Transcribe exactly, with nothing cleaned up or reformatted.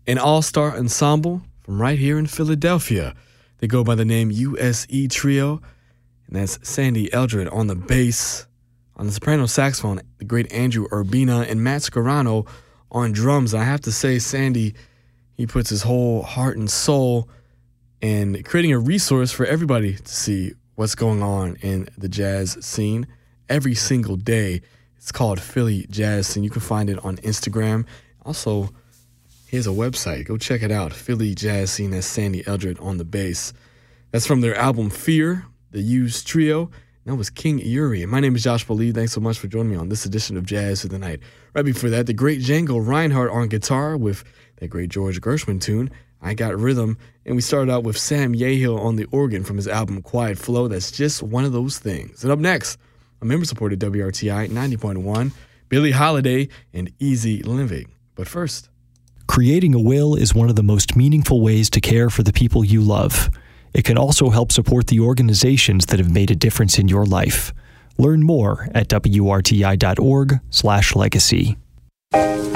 an all-star ensemble from right here in Philadelphia. They go by the name U S E Trio, and that's Sandy Eldred on the bass. On the soprano saxophone, the great Andrew Urbina, and Matt Scarano on drums. And I have to say, Sandy, he puts his whole heart and soul in creating a resource for everybody to see what's going on in the jazz scene every single day. It's called Philly Jazz Scene. You can find it on Instagram. Also, here's a website. Go check it out. Philly Jazz Scene. That's Sandy Eldred on the bass. That's from their album Fear, the Used Trio. That was King Uri. My name is Josh Lee. Thanks so much for joining me on this edition of Jazz for the Night. Right before that, the great Django Reinhardt on guitar with that great George Gershwin tune, I Got Rhythm. And we started out with Sam Yehill on the organ from his album Quiet Flow. That's just one of those things. And up next, a member-supported W R T I ninety point one, Billie Holiday and Easy Living. But first, creating a will is one of the most meaningful ways to care for the people you love. It can also help support the organizations that have made a difference in your life. Learn more at W R T I dot org slash legacy.